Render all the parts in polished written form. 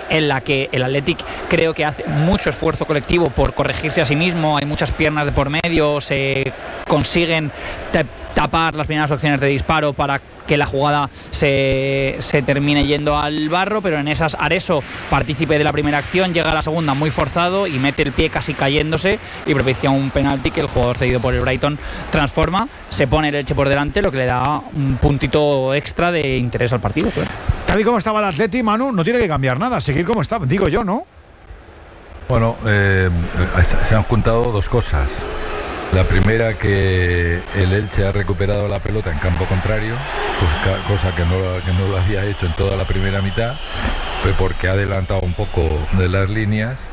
en la que el Athletic creo que hace mucho esfuerzo colectivo por corregirse a sí mismo. Hay muchas piernas de por medio, se consiguen tapar las primeras opciones de disparo para que la jugada se termine yendo al barro, pero en esas Areso, partícipe de la primera acción, llega a la segunda muy forzado y mete el pie casi cayéndose y propicia un penalti que el jugador cedido por el Brighton transforma, se pone el Elche por delante, lo que le da un puntito extra de interés al partido. Claro. Tal y como estaba el Atleti, Manu, no tiene que cambiar nada, seguir como está, digo yo, ¿no? Bueno, se han juntado dos cosas. La primera, que el Elche ha recuperado la pelota en campo contrario, cosa que no lo había hecho en toda la primera mitad, porque ha adelantado un poco de las líneas.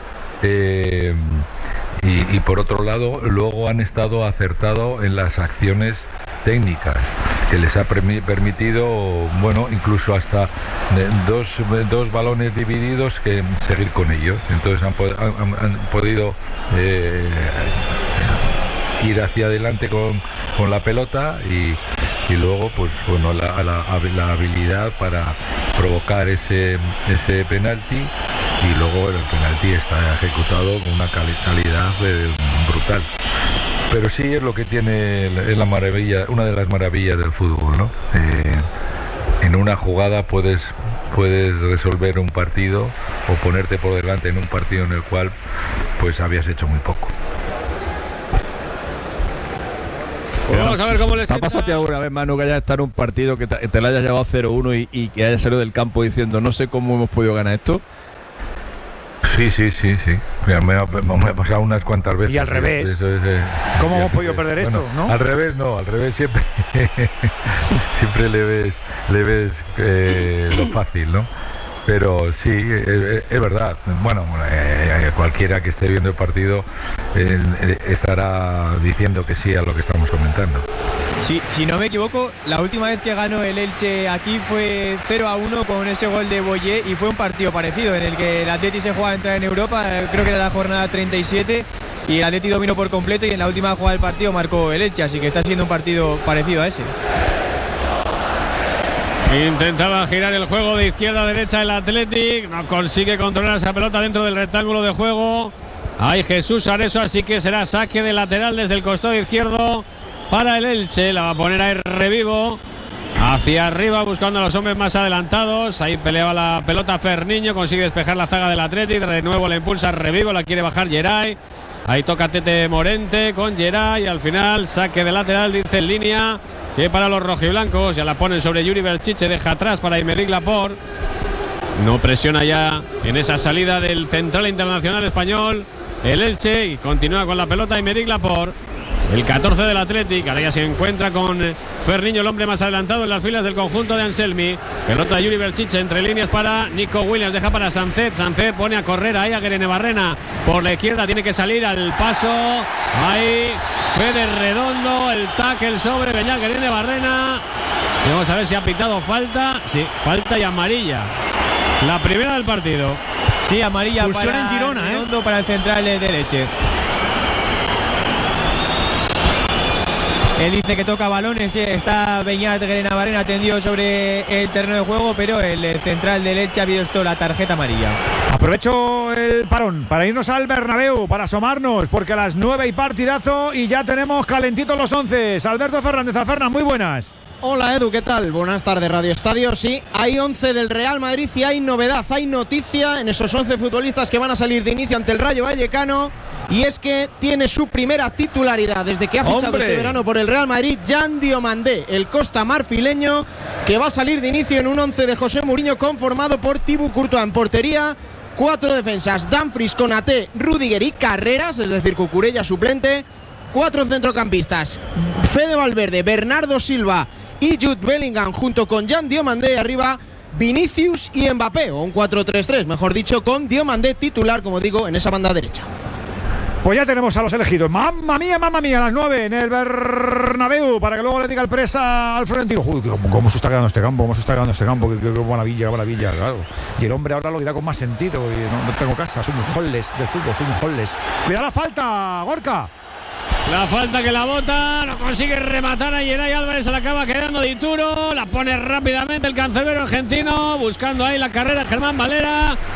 Y por otro lado, luego han estado acertados en las acciones técnicas, que les ha permitido, bueno, incluso hasta dos balones divididos, que seguir con ellos. Entonces han podido ir hacia adelante con la pelota y luego, pues bueno, la habilidad para provocar ese penalti, y luego el penalti está ejecutado con una calidad brutal. Pero sí es lo que tiene, es la maravilla, una de las maravillas del fútbol, ¿no? En una jugada puedes resolver un partido o ponerte por delante en un partido en el cual pues habías hecho muy poco. Pues vamos a ver cómo les... ¿Ha pasado a ti alguna vez, Manu, que hayas estado en un partido que te lo hayas llevado 0-1 y que hayas salido del campo diciendo no sé cómo hemos podido ganar esto? Sí. Me ha pasado unas cuantas veces. Y al revés. ¿Cómo hemos podido perder esto? ¿No? Al revés siempre siempre le ves lo fácil, ¿no? Pero sí, es verdad. Bueno, cualquiera que esté viendo el partido estará diciendo que sí a lo que estamos comentando. Sí, si no me equivoco, la última vez que ganó el Elche aquí fue 0-1 con ese gol de Boyé, y fue un partido parecido en el que el Atleti se jugaba a entrar en Europa, creo que era la jornada 37, y el Atleti dominó por completo y en la última jugada del partido marcó el Elche, así que está siendo un partido parecido a ese. Intentaba girar el juego de izquierda a derecha el Athletic, no consigue controlar esa pelota dentro del rectángulo de juego. Hay Jesús Areso, así que será saque de lateral desde el costado izquierdo para el Elche. La va a poner ahí Revivo hacia arriba buscando a los hombres más adelantados. Ahí peleaba la pelota Ferniño, consigue despejar la zaga del Athletic, de nuevo la impulsa Revivo, la quiere bajar Geray. Ahí toca Tete Morente con Geray y al final saque de lateral, dice en línea, que para los rojiblancos ya la ponen sobre Yuri Berchiche, deja atrás para Aymeric Laporte. No presiona ya en esa salida del central internacional español el Elche y continúa con la pelota Aymeric Laporte. El 14 del Athletic, ahora ya se encuentra con Ferniño, el hombre más adelantado en las filas del conjunto de Anselmi. Pelota de Yuri Berchiche entre líneas para Nico Williams, deja para Sancet. Sancet pone a correr ahí a Guerene Barrena por la izquierda, tiene que salir al paso. Ahí Fede Redondo, el tackle sobre Beñat Guerene Barrena. Y vamos a ver si ha pitado falta. Sí, falta y amarilla. La primera del partido. Sí, amarilla para en Girona, Redondo, para el central de Elche. Él dice que toca balones, está Beñat Guerena Barrena tendido sobre el terreno de juego, pero el central de Elche ha visto la tarjeta amarilla. Aprovecho el parón para irnos al Bernabéu, para asomarnos, porque a las 9 hay partidazo y ya tenemos calentitos los 11. Alberto Fernández, Fernández, muy buenas. Hola Edu, ¿qué tal? Buenas tardes, Radio Estadio. Sí, hay 11 del Real Madrid y hay novedad, hay noticia en esos 11 futbolistas que van a salir de inicio ante el Rayo Vallecano, y es que tiene su primera titularidad desde que ha fichado este verano por el Real Madrid Jan Diomandé, el costa marfileño, que va a salir de inicio en un 11 de José Mourinho conformado por Thibaut Courtois en portería, 4 defensas, Dumfries, Konaté, Rüdiger y Carreras, es decir, Cucurella suplente, 4 centrocampistas, Fede Valverde, Bernardo Silva y Jude Bellingham junto con Jan Diomandé, arriba Vinicius y Mbappé, o un 4-3-3, mejor dicho, con Diomandé titular, como digo, en esa banda derecha. Pues ya tenemos a los elegidos. ¡Mamma mía, a las 9 en el Bernabéu! Para que luego le diga el presa al Florentino. Uy, ¿cómo se está quedando este campo? Qué maravilla, claro. Y el hombre ahora lo dirá con más sentido. No tengo casa, soy un holles del fútbol, soy un holles. ¡Cuidado la falta, Gorka! La falta que la bota, no consigue rematar a Geray Álvarez, se la acaba quedando Dituro, la pone rápidamente el cancerbero argentino, buscando ahí la carrera Germán Valera,